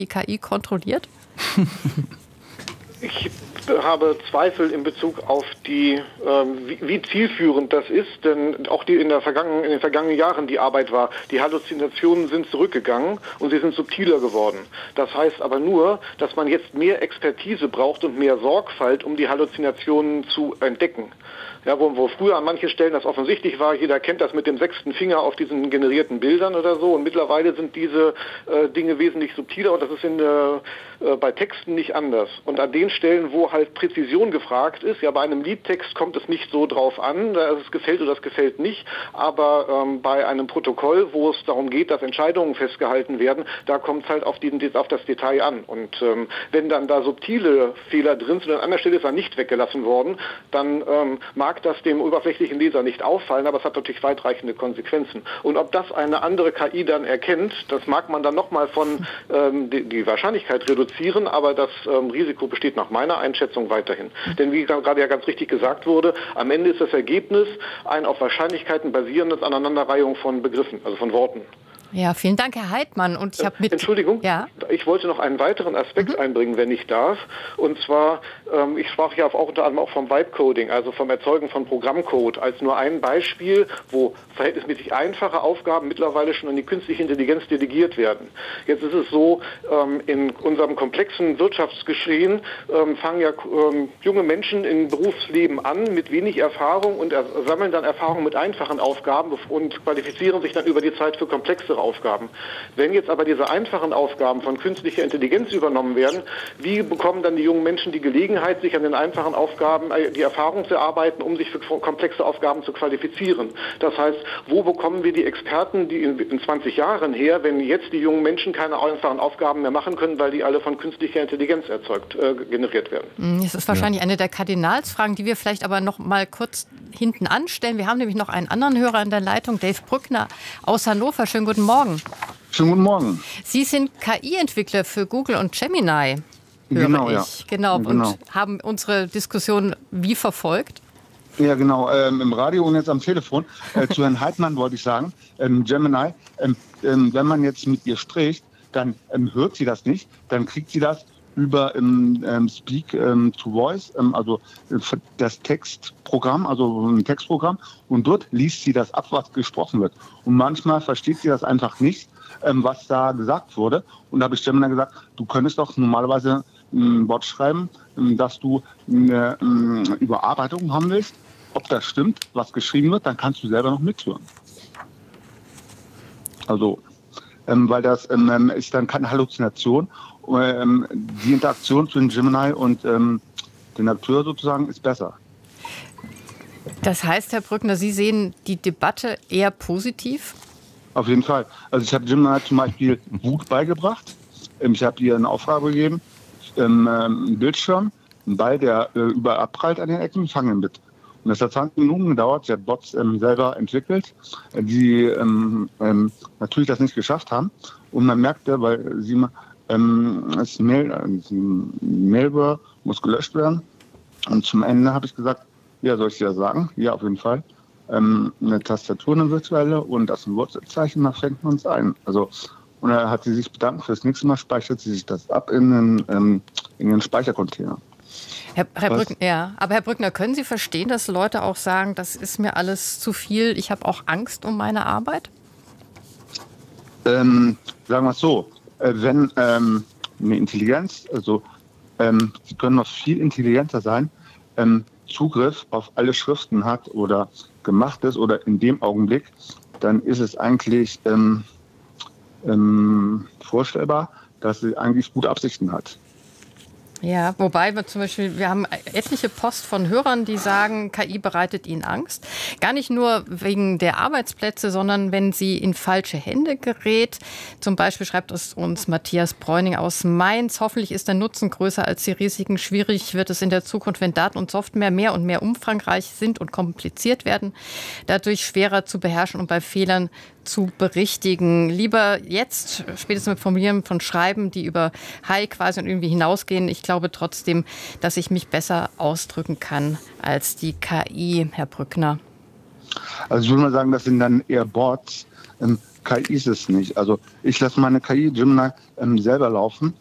die KI kontrolliert? Ich habe Zweifel in Bezug auf wie zielführend das ist, denn auch in den vergangenen Jahren die Arbeit war, die Halluzinationen sind zurückgegangen und sie sind subtiler geworden. Das heißt aber nur, dass man jetzt mehr Expertise braucht und mehr Sorgfalt, um die Halluzinationen zu entdecken. Ja, wo früher an manchen Stellen das offensichtlich war, jeder kennt das mit dem 6. Finger auf diesen generierten Bildern oder so, und mittlerweile sind diese Dinge wesentlich subtiler, und das ist bei Texten nicht anders. Und an den Stellen, wo halt Präzision gefragt ist, ja, bei einem Liedtext kommt es nicht so drauf an, es gefällt oder es gefällt nicht, aber bei einem Protokoll, wo es darum geht, dass Entscheidungen festgehalten werden, da kommt es halt auf das Detail an. Und wenn dann da subtile Fehler drin sind und an anderer Stelle ist er nicht weggelassen worden, dann mag das dem oberflächlichen Leser nicht auffallen, aber es hat natürlich weitreichende Konsequenzen. Und ob das eine andere KI dann erkennt, das mag man dann nochmal von die Wahrscheinlichkeit reduzieren, aber das Risiko besteht nach meiner Einschätzung weiterhin. Denn wie gerade ja ganz richtig gesagt wurde, am Ende ist das Ergebnis ein auf Wahrscheinlichkeiten basierendes Aneinanderreihung von Begriffen, also von Worten. Ja, vielen Dank, Herr Heidmann. Und ich habe Entschuldigung, ja? Ich wollte noch einen weiteren Aspekt einbringen, wenn ich darf. Und zwar, ich sprach ja auch unter anderem auch vom Vibe-Coding, also vom Erzeugen von Programmcode, als nur ein Beispiel, wo verhältnismäßig einfache Aufgaben mittlerweile schon an die künstliche Intelligenz delegiert werden. Jetzt ist es so, in unserem komplexen Wirtschaftsgeschehen fangen ja junge Menschen im Berufsleben an mit wenig Erfahrung und sammeln dann Erfahrung mit einfachen Aufgaben und qualifizieren sich dann über die Zeit für komplexere Aufgaben. Wenn jetzt aber diese einfachen Aufgaben von künstlicher Intelligenz übernommen werden, wie bekommen dann die jungen Menschen die Gelegenheit, sich an den einfachen Aufgaben die Erfahrung zu erarbeiten, um sich für komplexe Aufgaben zu qualifizieren? Das heißt, wo bekommen wir die Experten, die in 20 Jahren her, wenn jetzt die jungen Menschen keine einfachen Aufgaben mehr machen können, weil die alle von künstlicher Intelligenz generiert werden? Das ist wahrscheinlich eine der Kardinalsfragen, die wir vielleicht aber noch mal kurz hinten anstellen. Wir haben nämlich noch einen anderen Hörer in der Leitung, Dave Brückner aus Hannover. Schönen guten Morgen. Schönen guten Morgen. Sie sind KI-Entwickler für Google und Gemini, höre genau, ich. Ja. Genau. Und haben unsere Diskussion wie verfolgt? Ja, genau. Im Radio und jetzt am Telefon. Zu Herrn Heidmann wollte ich sagen, Gemini, wenn man jetzt mit ihr spricht, dann hört sie das nicht, dann kriegt sie das über Speak to Voice, also das Textprogramm, also ein Textprogramm, und dort liest sie das ab, was gesprochen wird. Und manchmal versteht sie das einfach nicht, was da gesagt wurde. Und da habe ich Gemini gesagt, du könntest doch normalerweise ein Wort schreiben, dass du eine Überarbeitung haben willst. Ob das stimmt, was geschrieben wird, dann kannst du selber noch mithören. Also, weil das ist dann keine Halluzination. Die Interaktion zwischen Gemini und dem Akteur sozusagen ist besser. Das heißt, Herr Brückner, Sie sehen die Debatte eher positiv? Auf jeden Fall. Also ich habe Gemini zum Beispiel Wut beigebracht. Ich habe ihr eine Aufgabe gegeben, einen Bildschirm, einen Ball, der überall abprallt an den Ecken, fangen mit. Und das hat 20 Minuten gedauert. Sie hat Bots selber entwickelt, die natürlich das nicht geschafft haben. Und man merkte, weil sie Mailware muss gelöscht werden. Und zum Ende habe ich gesagt, ja, soll ich dir das sagen? Ja, auf jeden Fall. Eine Tastatur, eine virtuelle und das ein Wurzelzeichen, da fängt man uns ein. Also, und da hat sie sich bedankt, fürs nächste Mal speichert sie sich das ab in den Speichercontainer. Herr Brückner, ja. Aber Herr Brückner, können Sie verstehen, dass Leute auch sagen, das ist mir alles zu viel, ich habe auch Angst um meine Arbeit? Sagen wir es so, wenn eine Intelligenz, also sie können noch viel intelligenter sein, Zugriff auf alle Schriften hat oder gemacht ist oder in dem Augenblick, dann ist es eigentlich vorstellbar, dass sie eigentlich gute Absichten hat. Ja, wobei wir haben etliche Post von Hörern, die sagen, KI bereitet ihnen Angst. Gar nicht nur wegen der Arbeitsplätze, sondern wenn sie in falsche Hände gerät. Zum Beispiel schreibt es uns Matthias Bräuning aus Mainz. Hoffentlich ist der Nutzen größer als die Risiken. Schwierig wird es in der Zukunft, wenn Daten und Software mehr und mehr umfangreich sind und kompliziert werden. Dadurch schwerer zu beherrschen und bei Fehlern zu berichtigen. Lieber jetzt, spätestens mit Formulieren von Schreiben, die über Hi quasi und irgendwie hinausgehen. Ich glaube trotzdem, dass ich mich besser ausdrücken kann als die KI, Herr Brückner. Also ich würde mal sagen, das sind dann eher Bots, KI ist es nicht. Also ich lasse meine KI Gemini selber laufen